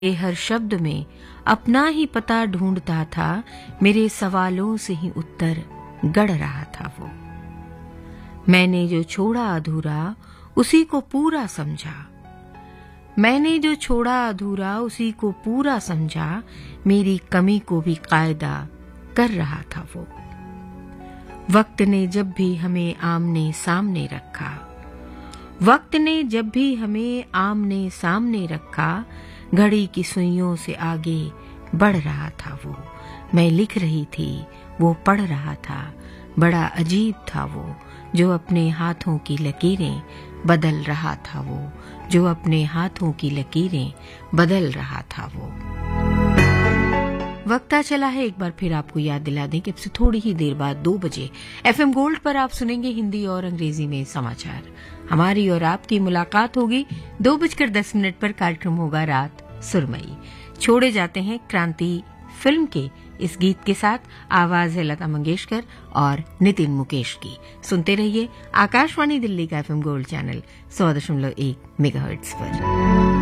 ये हर शब्द में अपना ही पता ढूंढता था, मेरे सवालों से ही उत्तर गढ़ रहा था वो। मैंने जो छोड़ा अधूरा उसी को पूरा समझा, मैंने जो छोड़ा अधूरा उसी को पूरा समझा, मेरी कमी को भी कायदा कर रहा था वो। वक्त ने जब भी हमें आमने सामने रखा, वक्त ने जब भी हमें आमने सामने रखा, घड़ी की सुइयों से आगे बढ़ रहा था वो। मैं लिख रही थी, वो पढ़ रहा था, बड़ा अजीब था वो, जो अपने हाथों की लकीरें बदल रहा था वो, जो अपने हाथों की लकीरें बदल रहा था वो। वक्ता चला है, एक बार फिर आपको याद दिला दें कि अब से थोड़ी ही देर बाद 2 बजे FM गोल्ड पर आप सुनेंगे हिंदी और अंग्रेजी में समाचार। हमारी और आपकी मुलाकात होगी 2:10 पर। कार्यक्रम होगा रात सुरमई। छोड़े जाते हैं क्रांति फिल्म के इस गीत के साथ। आवाज है लता मंगेशकर और नितिन मुकेश की। सुनते रहिए आकाशवाणी दिल्ली का FM गोल्ड चैनल 100.1 मेगाहर्ट्ज पर।